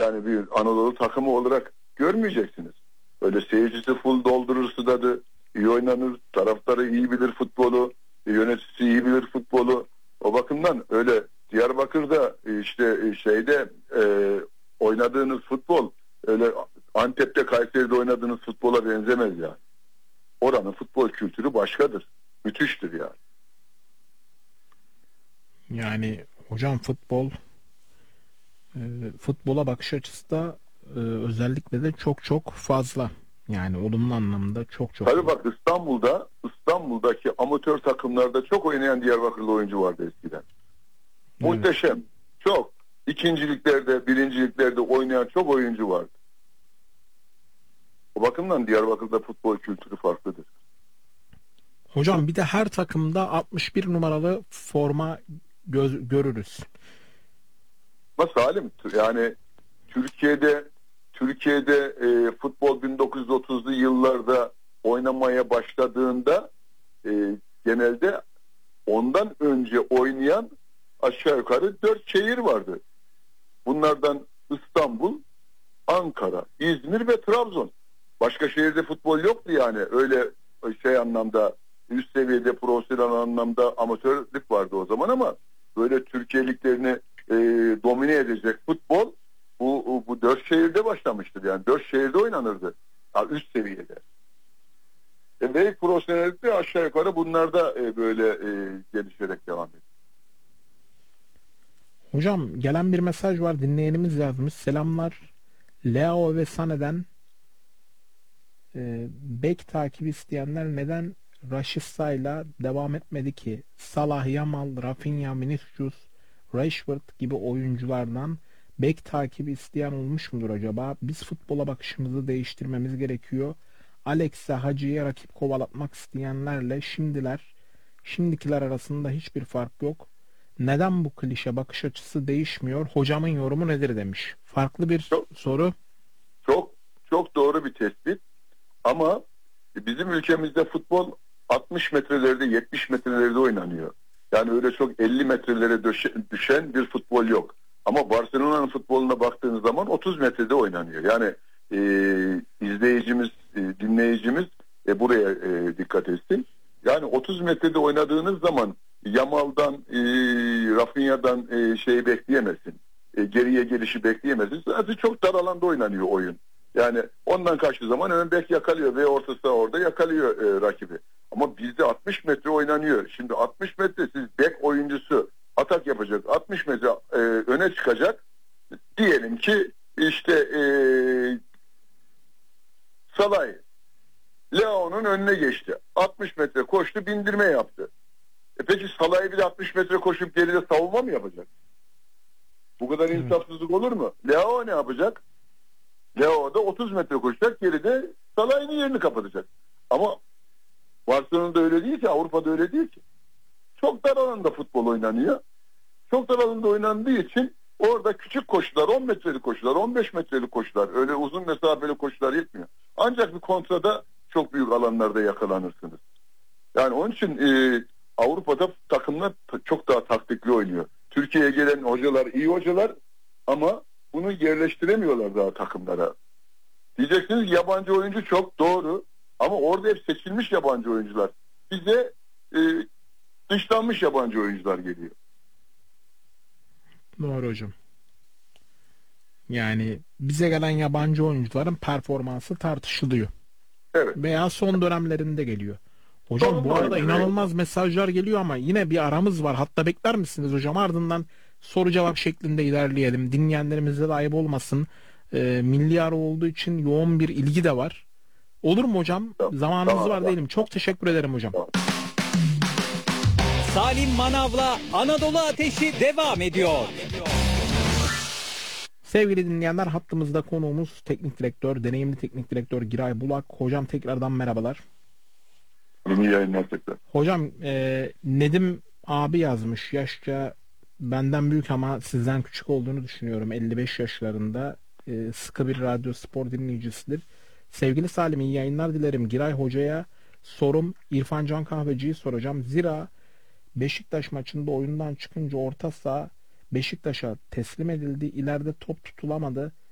yani bir Anadolu takımı olarak görmeyeceksiniz. Öyle seyircisi full doldurur stadı, iyi oynanır, taraftarı iyi bilir futbolu, yöneticisi iyi bilir futbolu. O bakımdan öyle Diyarbakır'da işte oynadığınız futbol öyle Antep'te, Kayseri'de oynadığınız futbola benzemez yani. Oranın futbol kültürü başkadır. Müthiştir yani. Yani hocam futbola bakış açısı da özellikle de çok çok fazla. Yani olumlu anlamda çok çok Tabii fazla. bak İstanbul'daki amatör takımlarda çok oynayan Diyarbakırlı oyuncu vardı eskiden. Evet. Muhteşem. Çok. İkinciliklerde, birinciliklerde oynayan çok oyuncu vardı. O bakımdan Diyarbakır'da futbol kültürü farklıdır. Hocam bir de her takımda 61 numaralı forma görürüz. Ama Salim, yani Türkiye'de futbol 1930'lu yıllarda oynamaya başladığında genelde ondan önce oynayan aşağı yukarı 4 şehir vardı. Bunlardan İstanbul, Ankara, İzmir ve Trabzon. Başka şehirde futbol yoktu yani. Öyle anlamda üst seviyede profesyonel anlamda amatörlük vardı o zaman ama böyle Türkiye liglerini domine edecek futbol bu 4 şehirde başlamıştır. Yani 4 şehirde oynanırdı. Üst seviyede. Ve profesyonellik de aşağı yukarı bunlarda böyle gelişerek devam ediyor. Hocam gelen bir mesaj var, dinleyenimiz yazmış. Selamlar. Leo ve Sane'den bek takibi isteyenler neden Rashica'yla devam etmedi ki? Salah, Yamal, Rafinha, Vinicius, Rashford gibi oyunculardan bek takibi isteyen olmuş mudur acaba? Biz futbola bakışımızı değiştirmemiz gerekiyor. Alex'e, Hacı'ya rakip kovalatmak isteyenlerle şimdikiler arasında hiçbir fark yok. Neden bu klişe bakış açısı değişmiyor? Hocamın yorumu nedir demiş. Farklı bir soru. Çok çok doğru bir tespit. Ama bizim ülkemizde futbol 60 metrelerde 70 metrelerde oynanıyor. Yani öyle çok 50 metrelere düşen bir futbol yok. Ama Barcelona'nın futboluna baktığınız zaman 30 metrede oynanıyor. Yani izleyicimiz, dinleyicimiz buraya dikkat etsin. Yani 30 metrede oynadığınız zaman Yamal'dan, Rafinha'dan bekleyemezsin. Geriye gelişi bekleyemezsin. Zaten çok dar alanda oynanıyor oyun. Yani ondan kaçtığı zaman ön bek yakalıyor ve orta saha orada yakalıyor rakibi. Ama bizde 60 metre oynanıyor. Şimdi 60 metre siz bek oyuncusu atak yapacak. 60 metre öne çıkacak. Diyelim ki işte Salay Leo'nun önüne geçti. 60 metre koştu, bindirme yaptı. Peki Salah'ı bir de 60 metre koşup geride savunma mı yapacak? Bu kadar insafsızlık olur mu? Leo ne yapacak? Leo da 30 metre koşacak, geride Salah'ın yerini kapatacak. Ama Barcelona'da öyle değil ki, Avrupa'da öyle değil ki. Çok dar alanda futbol oynanıyor. Çok dar alanda oynandığı için orada küçük koşular, 10 metrelik koşular, 15 metrelik koşular, öyle uzun mesafeli koşular yetmiyor. Ancak bir kontrada çok büyük alanlarda yakalanırsınız. Yani onun için Avrupa'da takımlar çok daha taktikli oynuyor. Türkiye'ye gelen hocalar iyi hocalar ama bunu yerleştiremiyorlar daha takımlara. Diyeceksiniz yabancı oyuncu çok, doğru, ama orada hep seçilmiş yabancı oyuncular. Bize dışlanmış yabancı oyuncular geliyor. Doğru hocam. Yani bize gelen yabancı oyuncuların performansı tartışılıyor. Evet. Veya son dönemlerinde geliyor. Hocam bu arada inanılmaz mesajlar geliyor ama yine bir aramız var. Hatta bekler misiniz hocam? Ardından soru cevap şeklinde ilerleyelim. Dinleyenlerimize de ayıp olmasın. Milli ara olduğu için yoğun bir ilgi de var. Olur mu hocam? Tamam. Zamanımız var diyelim. Çok teşekkür ederim hocam. Tamam. Salim Manav'la Anadolu Ateşi devam ediyor. Sevgili dinleyenler, hattımızda konuğumuz teknik direktör, deneyimli teknik direktör Giray Bulak. Hocam tekrardan merhabalar. İyi yayınlar tekrar. Hocam Nedim abi yazmış. Yaşça benden büyük ama sizden küçük olduğunu düşünüyorum. 55 yaşlarında. Sıkı bir radyo spor dinleyicisidir. Sevgili Salim, iyi yayınlar dilerim. Giray Hoca'ya sorum İrfan Can Kahveci'yi soracağım. Zira Beşiktaş maçında oyundan çıkınca orta saha Beşiktaş'a teslim edildi. İleride top tutulamadı.